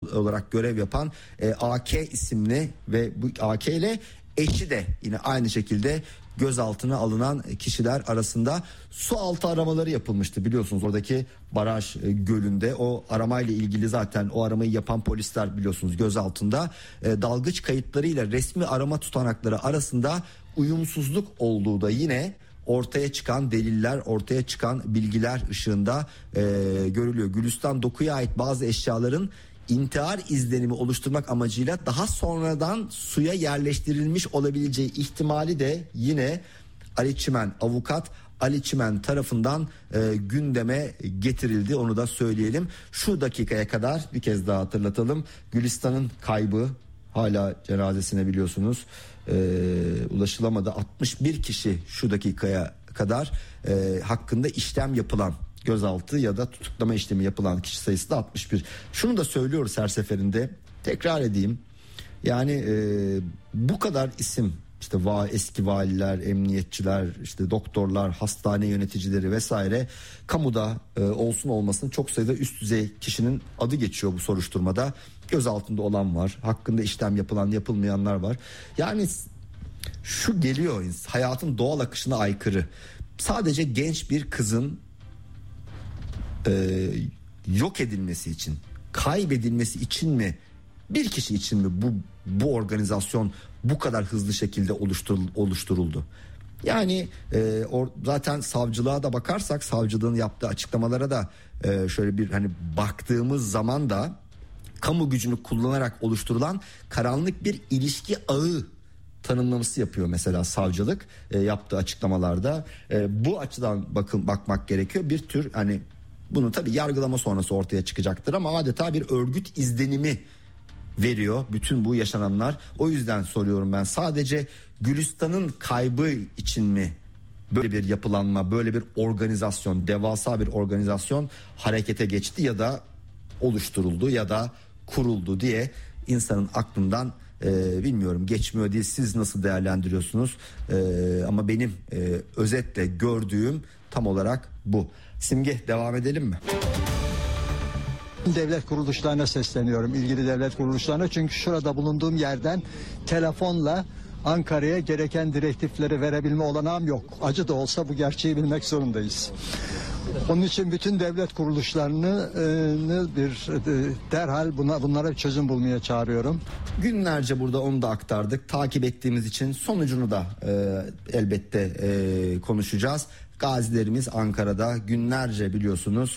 olarak görev yapan AK isimli ve bu AK ile eşi de yine aynı şekilde gözaltına alınan kişiler arasında. Su altı aramaları yapılmıştı biliyorsunuz, oradaki baraj gölünde. O aramayla ilgili zaten o aramayı yapan polisler biliyorsunuz gözaltında. Dalgıç kayıtlarıyla resmi arama tutanakları arasında uyumsuzluk olduğu da yine ortaya çıkan deliller, ortaya çıkan bilgiler ışığında görülüyor. Gülistan Doku'ya ait bazı eşyaların intihar izlenimi oluşturmak amacıyla daha sonradan suya yerleştirilmiş olabileceği ihtimali de yine Ali Çimen, avukat Ali Çimen tarafından gündeme getirildi. Onu da söyleyelim. Şu dakikaya kadar bir kez daha hatırlatalım. Gülistan'ın kaybı, hala cenazesine biliyorsunuz ulaşılamadı. 61 kişi şu dakikaya kadar hakkında işlem yapılan, gözaltı ya da tutuklama işlemi yapılan kişi sayısı da 61. Şunu da söylüyoruz her seferinde, tekrar edeyim. Yani bu kadar isim, işte eski valiler, emniyetçiler, işte doktorlar, hastane yöneticileri vesaire, kamuda olsun olmasın çok sayıda üst düzey kişinin adı geçiyor bu soruşturmada. Gözaltında olan var, hakkında işlem yapılan, yapılmayanlar var. Yani şu geliyor, hayatın doğal akışına aykırı. Sadece genç bir kızın yok edilmesi için, kaybedilmesi için mi, bir kişi için mi bu organizasyon bu kadar hızlı şekilde oluşturuldu? Yani zaten savcılığa da bakarsak, savcılığın yaptığı açıklamalara da şöyle bir hani baktığımız zaman da kamu gücünü kullanarak oluşturulan karanlık bir ilişki ağı tanımlaması yapıyor mesela savcılık yaptığı açıklamalarda. Bu açıdan bakmak gerekiyor. Bir tür hani, bunu tabii yargılama sonrası ortaya çıkacaktır ama adeta bir örgüt izlenimi veriyor bütün bu yaşananlar. O yüzden soruyorum ben, sadece Gülistan'ın kaybı için mi böyle bir yapılanma, böyle bir organizasyon, devasa bir organizasyon harekete geçti ya da oluşturuldu ya da kuruldu diye insanın aklından bilmiyorum geçmiyor değil. Siz nasıl değerlendiriyorsunuz? Ama benim özetle gördüğüm tam olarak bu. Simge, devam edelim mi? Devlet kuruluşlarına sesleniyorum, ilgili devlet kuruluşlarına, çünkü şurada bulunduğum yerden telefonla Ankara'ya gereken direktifleri verebilme olanağım yok. Acı da olsa bu gerçeği bilmek zorundayız. Onun için bütün devlet kuruluşlarını derhal bunlara bir çözüm bulmaya çağırıyorum. Günlerce burada onu da aktardık. Takip ettiğimiz için sonucunu da elbette konuşacağız. Gazilerimiz Ankara'da günlerce biliyorsunuz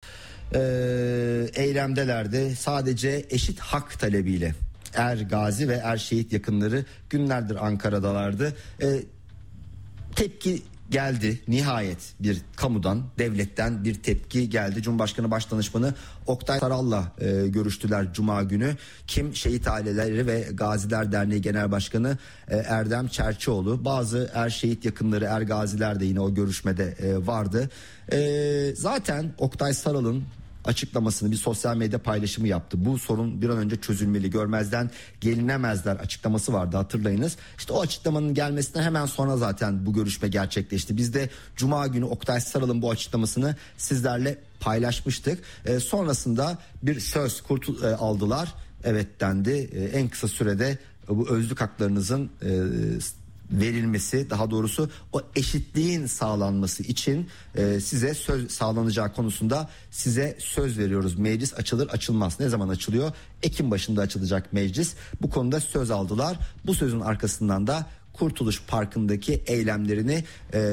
eylemdelerdi. Sadece eşit hak talebiyle er gazi ve er şehit yakınları günlerdir Ankara'dalardı. Tepki geldi, nihayet bir kamudan, devletten bir tepki geldi. Cumhurbaşkanı Başdanışmanı Oktay Saral'la görüştüler Cuma günü. Kim? Şehit Aileleri ve Gaziler Derneği Genel Başkanı Erdem Çerçioğlu. Bazı er şehit yakınları, er gaziler de yine o görüşmede vardı. Zaten Oktay Saral'ın açıklamasını, bir sosyal medya paylaşımı yaptı. Bu sorun bir an önce çözülmeli, görmezden gelinemezler açıklaması vardı, hatırlayınız. İşte o açıklamanın gelmesinden hemen sonra zaten bu görüşme gerçekleşti. Biz de Cuma günü Oktay Saral'ın bu açıklamasını sizlerle paylaşmıştık. Sonrasında bir söz aldılar. Evet dendi. En kısa sürede bu özlük haklarınızın verilmesi, daha doğrusu o eşitliğin sağlanması için size söz sağlanacağı konusunda size söz veriyoruz. Meclis açılır açılmaz. Ne zaman açılıyor? Ekim başında açılacak meclis. Bu konuda söz aldılar. Bu sözün arkasından da Kurtuluş Parkı'ndaki eylemlerini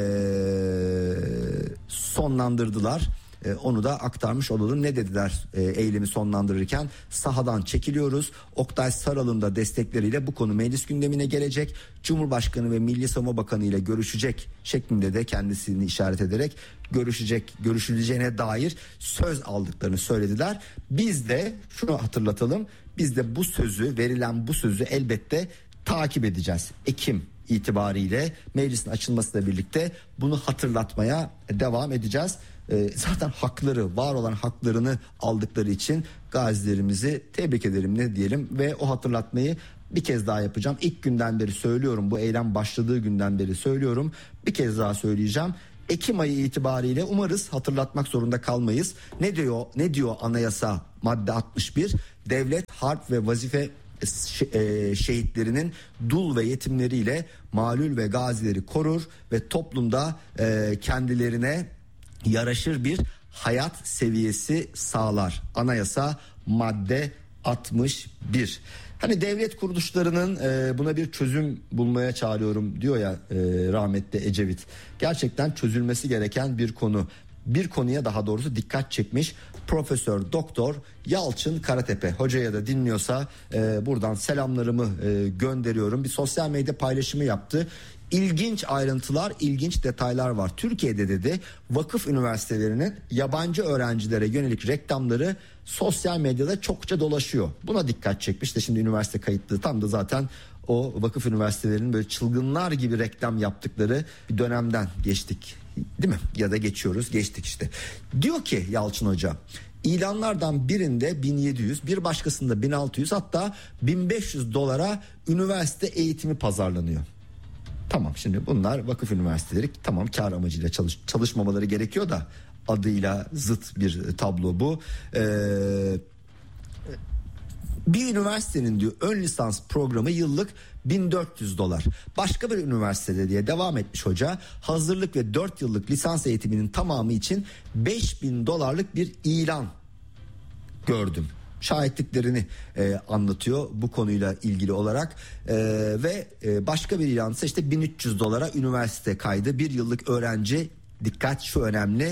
sonlandırdılar. Onu da aktarmış olalım. Ne dediler eylemi sonlandırırken? Sahadan çekiliyoruz. Oktay Saral'ın da destekleriyle bu konu meclis gündemine gelecek. Cumhurbaşkanı ve Milli Savunma Bakanı ile görüşecek şeklinde de kendisini işaret ederek görüşüleceğine dair söz aldıklarını söylediler. Biz de şunu hatırlatalım. Biz de bu sözü, verilen bu sözü elbette takip edeceğiz. Ekim itibariyle meclisin açılmasıyla birlikte bunu hatırlatmaya devam edeceğiz. Zaten hakları, var olan haklarını aldıkları için gazilerimizi tebrik ederim, ne diyelim, ve o hatırlatmayı bir kez daha yapacağım. İlk günden beri söylüyorum, bu eylem başladığı günden beri söylüyorum, bir kez daha söyleyeceğim. Ekim ayı itibariyle umarız hatırlatmak zorunda kalmayız. Ne diyor anayasa madde 61 devlet harp ve vazife şehitlerinin dul ve yetimleriyle malul ve gazileri korur ve toplumda kendilerine yaraşır bir hayat seviyesi sağlar. Anayasa madde 61. Hani devlet kuruluşlarının buna bir çözüm bulmaya çağırıyorum diyor ya rahmetli Ecevit. Gerçekten çözülmesi gereken bir konu. Bir konuya daha doğrusu dikkat çekmiş Profesör Doktor Yalçın Karatepe. Hocaya da dinliyorsa buradan selamlarımı gönderiyorum. Bir sosyal medya paylaşımı yaptı. İlginç ayrıntılar, ilginç detaylar var. Türkiye'de dedi vakıf üniversitelerinin yabancı öğrencilere yönelik reklamları sosyal medyada çokça dolaşıyor. Buna dikkat çekmiş de şimdi üniversite kayıtlığı tam da zaten o vakıf üniversitelerinin böyle çılgınlar gibi reklam yaptıkları bir dönemden geçtik. Değil mi? Ya da geçtik işte. Diyor ki Yalçın Hoca, ilanlardan birinde 1700, bir başkasında 1600 hatta 1500 dolara üniversite eğitimi pazarlanıyor. Tamam, şimdi bunlar vakıf üniversiteleri, tamam kar amacıyla çalışmamaları gerekiyor da adıyla zıt bir tablo bu. Bir üniversitenin diyor ön lisans programı yıllık 1400 dolar. Başka bir üniversitede diye devam etmiş hoca, hazırlık ve 4 yıllık lisans eğitiminin tamamı için 5000 dolarlık bir ilan gördüm. Şahitliklerini anlatıyor bu konuyla ilgili olarak ve başka bir ilan ise işte 1300 dolara üniversite kaydı, bir yıllık öğrenci, dikkat şu önemli,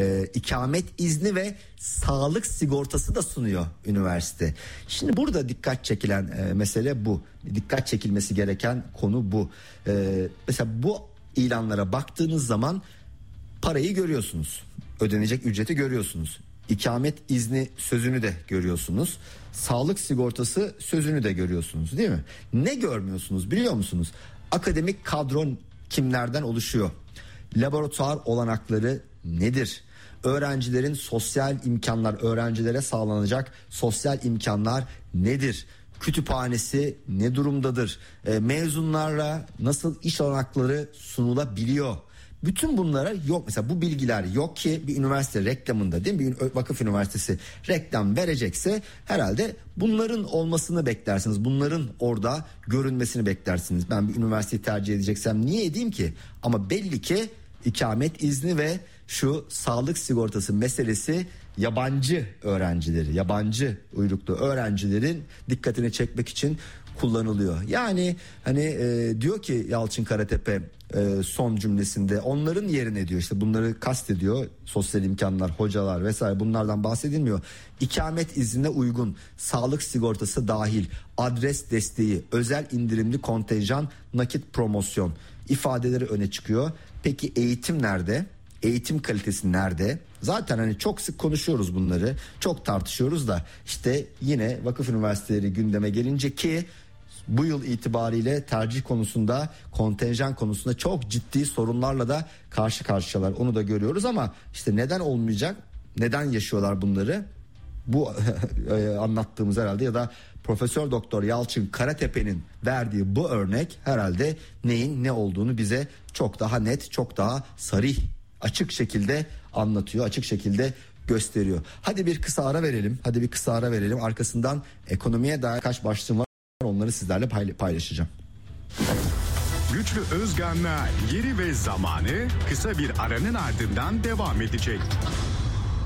ikamet izni ve sağlık sigortası da sunuyor üniversite. Şimdi burada dikkat çekilen mesele bu, dikkat çekilmesi gereken konu bu. Mesela bu ilanlara baktığınız zaman parayı görüyorsunuz, ödenecek ücreti görüyorsunuz. İkamet izni sözünü de görüyorsunuz. Sağlık sigortası sözünü de görüyorsunuz, değil mi? Ne görmüyorsunuz biliyor musunuz? Akademik kadron kimlerden oluşuyor? Laboratuvar olanakları nedir? Öğrencilerin sosyal imkanlar, öğrencilere sağlanacak sosyal imkanlar nedir? Kütüphanesi ne durumdadır? Mezunlarla nasıl iş olanakları sunulabiliyor? Bütün bunlara yok, mesela bu bilgiler yok ki bir üniversite reklamında, değil mi? Bir vakıf üniversitesi reklam verecekse herhalde bunların olmasını beklersiniz. Bunların orada görünmesini beklersiniz. Ben bir üniversiteyi tercih edeceksem niye edeyim ki? Ama belli ki ikamet izni ve şu sağlık sigortası meselesi yabancı öğrencileri, yabancı uyruklu öğrencilerin dikkatini çekmek için kullanılıyor. Yani hani diyor ki Yalçın Karatepe son cümlesinde, onların yerine diyor, işte bunları kastediyor, sosyal imkanlar, hocalar vesaire, bunlardan bahsedilmiyor. İkamet iznine uygun, sağlık sigortası dahil, adres desteği, özel indirimli kontenjan, nakit promosyon ifadeleri öne çıkıyor. Peki eğitim nerede? Eğitim kalitesi nerede? Zaten hani çok sık konuşuyoruz bunları, çok tartışıyoruz da işte yine vakıf üniversiteleri gündeme gelince, ki bu yıl itibariyle tercih konusunda, kontenjan konusunda çok ciddi sorunlarla da karşı karşıyalar. Onu da görüyoruz ama işte neden olmayacak? Neden yaşıyorlar bunları? Bu anlattığımız herhalde, ya da Profesör Doktor Yalçın Karatepe'nin verdiği bu örnek herhalde neyin ne olduğunu bize çok daha net, çok daha sarih, açık şekilde anlatıyor, açık şekilde gösteriyor. Hadi bir kısa ara verelim. Arkasından ekonomiye dair kaç başlığım var, onları sizlerle paylaşacağım. Güçlü Özgan'la Yeri ve Zamanı kısa bir aranın ardından devam edecek.